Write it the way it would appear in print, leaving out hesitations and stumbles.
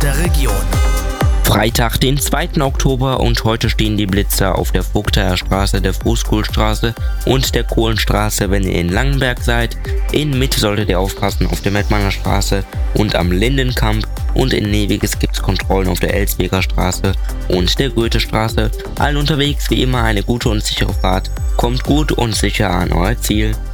der Region. Freitag, den 2. Oktober und heute stehen die Blitzer auf der Vogtaer Straße, der Fußkohlstraße und der Kohlenstraße, wenn ihr in Langenberg seid. In Mitte solltet ihr aufpassen auf der Mettmanner Straße und am Lindenkamp, und in Neviges gibt es Kontrollen auf der Elsbeker Straße und der Goethestraße. Allen unterwegs wie immer eine gute und sichere Fahrt. Kommt gut und sicher an euer Ziel.